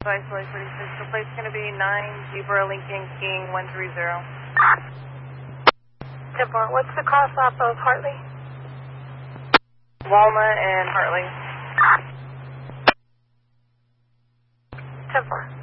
Isolate 36. The plate's going to be 9 Zebra Lincoln King 130. 10-4. What's the cross off of Hartley? Walnut and Hartley. 10-4.